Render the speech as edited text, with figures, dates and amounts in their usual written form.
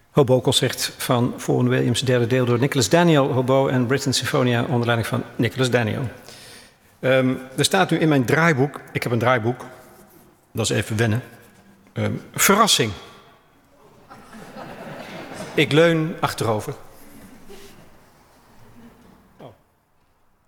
Hobo-concert van Vaughan Williams, derde deel door Nicholas Daniel, hobo en Britten Sinfonia onder leiding van Nicholas Daniel. Er staat nu in mijn draaiboek, ik heb een draaiboek, dat is even wennen, verrassing. Ik leun achterover.